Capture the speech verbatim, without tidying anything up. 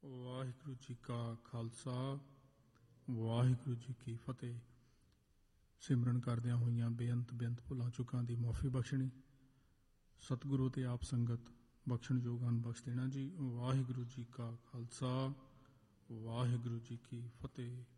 ਵਾਹਿਗੁਰੂ ਜੀ ਕਾ ਖਾਲਸਾ ਵਾਹਿਗੁਰੂ ਜੀ ਕੀ ਫਤਿਹ। ਸਿਮਰਨ ਕਰਦਿਆਂ ਹੋਈਆਂ ਬੇਅੰਤ ਬੇਅੰਤ ਭੁੱਲਾਂ ਚੁੱਕਾਂ ਦੀ ਮੁਆਫੀ ਬਖਸ਼ਣੀ। ਸਤਿਗੁਰੂ ਤੇ ਆਪ ਸੰਗਤ ਬਖਸ਼ਣ ਜੋਗਾਨ ਬਖਸ਼ ਦੇਣਾ ਜੀ। ਵਾਹਿਗੁਰੂ ਜੀ ਕਾ ਖਾਲਸਾ ਵਾਹਿਗੁਰੂ ਜੀ ਕੀ ਫਤਿਹ।